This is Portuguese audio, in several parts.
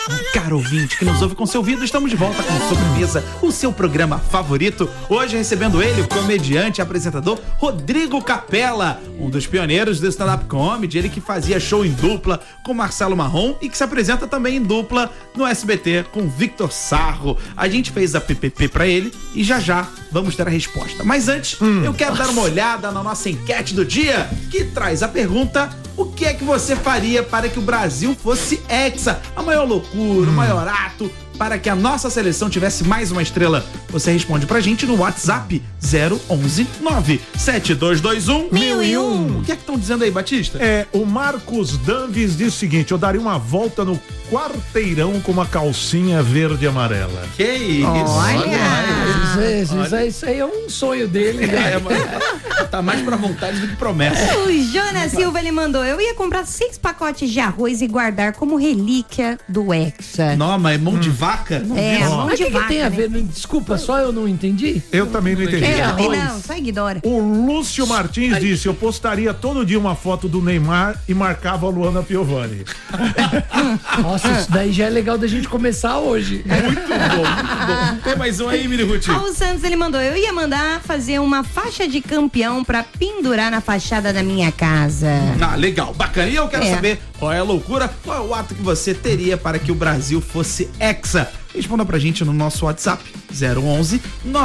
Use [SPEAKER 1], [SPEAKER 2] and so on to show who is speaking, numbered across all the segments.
[SPEAKER 1] Caro ouvinte que nos ouve com seu ouvido, estamos de volta com Sobremesa, o seu programa favorito. Hoje recebendo ele, o comediante e apresentador Rodrigo Capella, um dos pioneiros do stand-up comedy, ele que fazia show em dupla com Marcelo Marrom e que se apresenta também em dupla no SBT com Victor Sarro. A gente fez a PPP pra ele e já vamos ter a resposta. Mas antes, eu quero dar uma olhada na nossa enquete do dia, que traz a pergunta: o que é que você faria para que o Brasil fosse hexa? A maior loucura, o maior ato para que a nossa seleção tivesse mais uma estrela. Você responde pra gente no WhatsApp 011 97221 1001. O que é que estão dizendo aí, Batista?
[SPEAKER 2] O Marcos Danves diz o seguinte: eu daria uma volta no quarteirão com uma calcinha verde e amarela.
[SPEAKER 1] Que isso?
[SPEAKER 3] Olha, isso aí é um sonho dele.
[SPEAKER 1] Tá mais pra vontade do que promessa.
[SPEAKER 4] O Jonas Silva, ele mandou: eu ia comprar 6 pacotes de arroz e guardar como relíquia do Hexa.
[SPEAKER 1] Não, mas mão de vaca?
[SPEAKER 4] Mão
[SPEAKER 3] Mas
[SPEAKER 4] de
[SPEAKER 3] o que
[SPEAKER 4] vaca,
[SPEAKER 3] tem a
[SPEAKER 4] né?
[SPEAKER 3] ver? Desculpa, só eu não entendi.
[SPEAKER 2] Eu também não entendi.
[SPEAKER 4] Não, só ignora.
[SPEAKER 2] O Lúcio Martins disse: eu postaria todo dia uma foto do Neymar e marcava a Luana Piovani.
[SPEAKER 3] Nossa, isso daí já é legal da gente começar hoje.
[SPEAKER 1] Muito bom. Tem mais um aí, Miri Ruth?
[SPEAKER 4] O Santos, ele mandou: eu ia mandar fazer uma faixa de campeão pra pendurar na fachada da minha casa.
[SPEAKER 1] Ah, legal, bacana. E eu quero saber qual é a loucura, qual é o ato que você teria para que o Brasil fosse hexa. Responda pra gente no nosso WhatsApp 011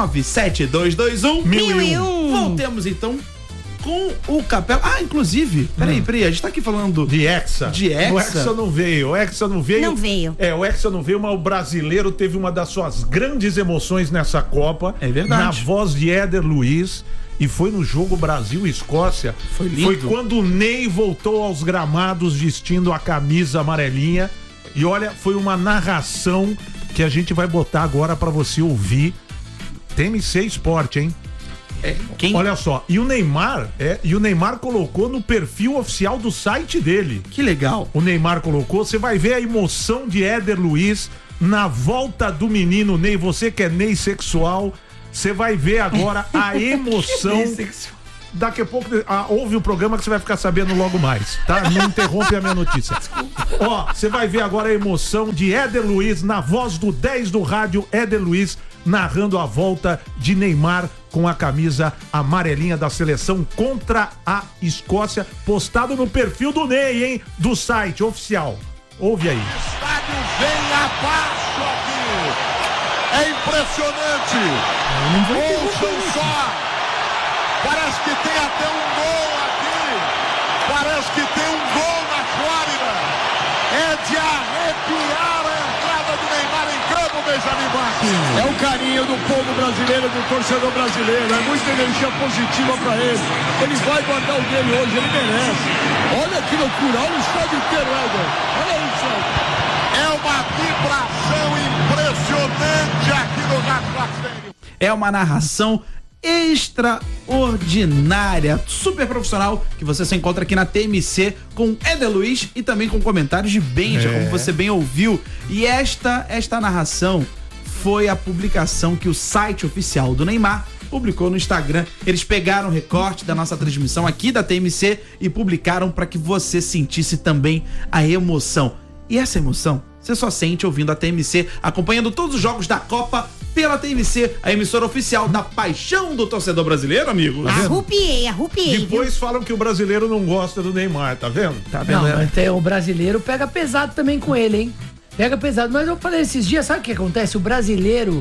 [SPEAKER 1] 97221 1001. Voltemos então com o Capella. Ah, inclusive, peraí, a gente tá aqui falando
[SPEAKER 2] de hexa. O Hexa não veio.
[SPEAKER 4] Não veio.
[SPEAKER 2] O Hexa não veio, mas o brasileiro teve uma das suas grandes emoções nessa Copa.
[SPEAKER 1] É verdade.
[SPEAKER 2] Na voz de Éder Luiz. E foi no jogo Brasil-Escócia.
[SPEAKER 1] Foi lindo.
[SPEAKER 2] Foi quando o Ney voltou aos gramados vestindo a camisa amarelinha. E olha, foi uma narração que a gente vai botar agora pra você ouvir. TMC Esporte, hein? Olha só, e o Neymar colocou no perfil oficial do site dele.
[SPEAKER 1] Que legal.
[SPEAKER 2] O Neymar colocou, você vai ver a emoção de Éder Luiz na volta do menino Ney. Você que é Ney sexual, você vai ver agora a emoção. Daqui a pouco, ouve o programa que você vai ficar sabendo logo mais, tá? Não interrompe a minha notícia. Ó, você vai ver agora a emoção de Éder Luiz na voz do 10 do rádio, Éder Luiz, narrando a volta de Neymar com a camisa amarelinha da seleção contra a Escócia, postado no perfil do Ney, hein? Do site oficial. Ouve aí.
[SPEAKER 5] O estádio vem abaixo aqui. É impressionante. Ouçam só. Parece que tem até um gol aqui. Parece que tem um gol na Flórida. É de arrepiar a entrada do Neymar em campo, Benjamin Bach.
[SPEAKER 6] É o carinho do povo brasileiro, do torcedor brasileiro. É muita energia positiva para ele. Ele vai guardar o dele hoje, ele merece. Olha que loucura, olha o estádio inteiro, Éder. Olha isso.
[SPEAKER 5] É uma vibração impressionante aqui no Rádio.
[SPEAKER 1] É uma narração extraordinária, super profissional, que você se encontra aqui na TMC com Éder Luiz e também com comentários de Benja, como você bem ouviu. E esta narração foi a publicação que o site oficial do Neymar publicou no Instagram. Eles pegaram o recorte da nossa transmissão aqui da TMC e publicaram para que você sentisse também a emoção. E essa emoção você só sente ouvindo a TMC, acompanhando todos os jogos da Copa pela TMC, a emissora oficial da paixão do torcedor brasileiro, amigo. Tá
[SPEAKER 4] Arrupiei.
[SPEAKER 2] Depois falam que o brasileiro não gosta do Neymar, tá vendo?
[SPEAKER 1] Tá vendo?
[SPEAKER 3] Não, mas o brasileiro pega pesado também com ele, hein? Pega pesado. Mas eu falei esses dias, sabe o que acontece? O brasileiro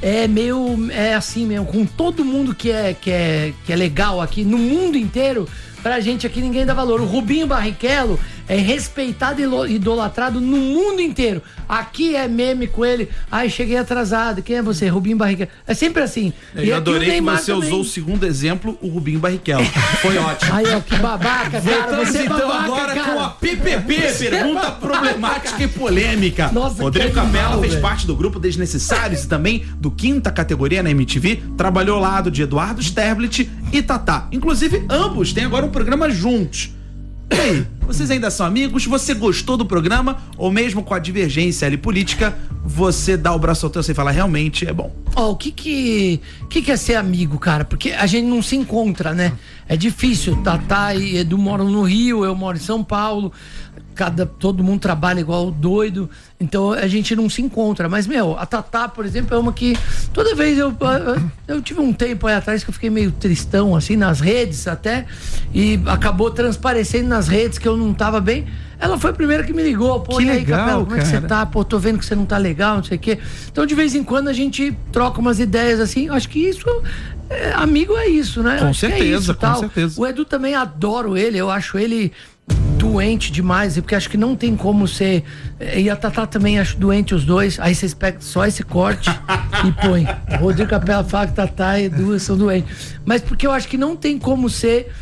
[SPEAKER 3] é assim mesmo, com todo mundo que é legal aqui, no mundo inteiro, pra gente aqui ninguém dá valor. O Rubinho Barrichello é respeitado e idolatrado no mundo inteiro. Aqui é meme com ele. Ai, cheguei atrasado. Quem é você? Rubinho Barrichello. É sempre assim.
[SPEAKER 1] Eu adorei que você
[SPEAKER 3] também
[SPEAKER 1] usou o segundo exemplo, o Rubinho Barrichello. Foi ótimo.
[SPEAKER 3] Ai, ó, que babaca, cara.
[SPEAKER 1] Voltamos
[SPEAKER 3] Você é
[SPEAKER 1] então
[SPEAKER 3] babaca,
[SPEAKER 1] agora
[SPEAKER 3] cara.
[SPEAKER 1] com a PPP, pergunta problemática e polêmica.
[SPEAKER 3] Nossa,
[SPEAKER 1] Rodrigo
[SPEAKER 3] que
[SPEAKER 1] Capella
[SPEAKER 3] animal,
[SPEAKER 1] fez
[SPEAKER 3] velho.
[SPEAKER 1] parte do grupo Desnecessários e também do Quinta Categoria na MTV. Trabalhou ao lado de Eduardo Sterblit e Tatá. Inclusive, ambos têm agora um programa juntos. E aí, vocês ainda são amigos? Você gostou do programa? Ou mesmo com a divergência ali política, você dá o braço ao torcer e fala, realmente é bom?
[SPEAKER 3] Ó, o que é ser amigo, cara? Porque a gente não se encontra, né? É difícil. Tatá e Edu moram no Rio, eu moro em São Paulo. todo mundo trabalha igual doido, então a gente não se encontra. Mas, a Tatá, por exemplo, é uma que toda vez eu tive um tempo aí atrás que eu fiquei meio tristão, assim, nas redes até, e acabou transparecendo nas redes que eu não tava bem. Ela foi a primeira que me ligou, pô,
[SPEAKER 1] que
[SPEAKER 3] e aí,
[SPEAKER 1] legal,
[SPEAKER 3] Capela, como é que você tá? Pô, tô vendo que você não tá legal, não sei o quê. Então, de vez em quando, a gente troca umas ideias, assim, acho que isso, amigo é isso, né?
[SPEAKER 1] Com certeza, com certeza.
[SPEAKER 3] O Edu também, adoro ele, eu acho ele doente demais, porque acho que não tem como ser, e a Tatá também acho doente os dois, aí vocês pegam só esse corte e põe. O Rodrigo Capela fala que Tatá e Edu são doentes, mas porque eu acho que não tem como ser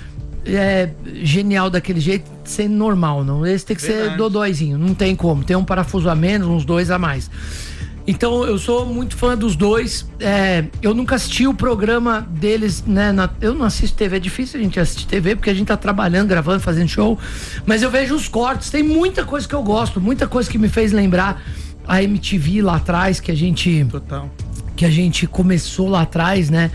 [SPEAKER 3] genial daquele jeito, ser normal, não. Esse tem que ser dodóizinho, não tem como, tem um parafuso a menos, uns 2 a mais. Então eu sou muito fã dos dois. Eu nunca assisti o programa deles, né? Eu não assisto TV, é difícil a gente assistir TV porque a gente tá trabalhando, gravando, fazendo show. Mas eu vejo os cortes, tem muita coisa que eu gosto, muita coisa que me fez lembrar a MTV lá atrás, que a gente.
[SPEAKER 1] Total.
[SPEAKER 3] Que a gente começou lá atrás, né?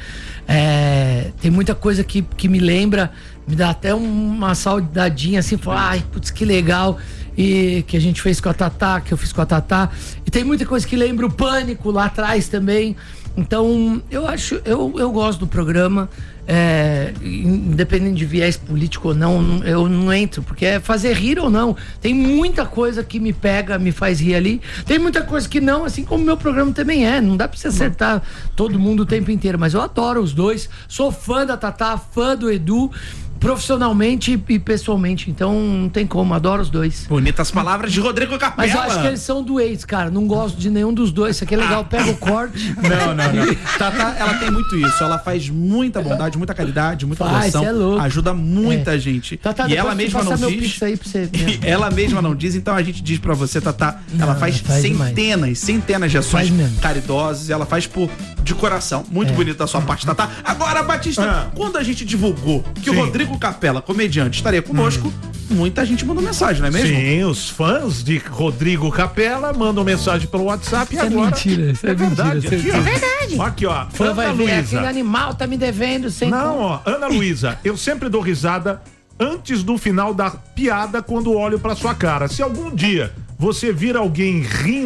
[SPEAKER 3] Tem muita coisa que me lembra, me dá até uma saudadinha assim, falar, ai, putz, que legal. E que a gente fez com a Tatá, que eu fiz com a Tatá. E tem muita coisa que lembra o Pânico lá atrás também. Então, eu gosto do programa. Independente de viés político ou não, eu não entro, porque é fazer rir ou não. Tem muita coisa que me pega, me faz rir ali. Tem muita coisa que não, assim como o meu programa também é. Não dá pra você acertar todo mundo o tempo inteiro, mas eu adoro os dois. Sou fã da Tatá, fã do Edu, profissionalmente e pessoalmente, então não tem como, adoro os dois.
[SPEAKER 1] Bonitas palavras de Rodrigo Capela.
[SPEAKER 3] Mas eu acho que eles são doentes, cara, não gosto de nenhum dos dois. Isso aqui é legal, pega o corte.
[SPEAKER 1] Não. Tatá, ela tem muito isso, ela faz muita bondade, muita caridade, muita doação, ajuda muita gente.
[SPEAKER 3] Tatá,
[SPEAKER 1] e ela mesma não diz.
[SPEAKER 3] Aí pra você,
[SPEAKER 1] ela mesma não diz, então a gente diz pra você, Tatá, ela faz centenas de ações caridosas, ela faz de coração. Muito bonito da sua parte, Tatá. Agora, Batista, quando a gente divulgou que o Rodrigo Capela, comediante, estaria conosco, muita gente mandou mensagem, não é mesmo?
[SPEAKER 2] Sim, os fãs de Rodrigo Capela mandam mensagem pelo WhatsApp e agora...
[SPEAKER 3] Mentira, isso é verdade.
[SPEAKER 2] Aqui,
[SPEAKER 4] É verdade.
[SPEAKER 2] Aqui, ó.
[SPEAKER 3] Ana vai ver,
[SPEAKER 2] Luísa.
[SPEAKER 3] aquele animal tá me devendo sem.
[SPEAKER 2] Não, ó, Ana Luísa, eu sempre dou risada antes do final da piada quando olho pra sua cara. Se algum dia você vir alguém rindo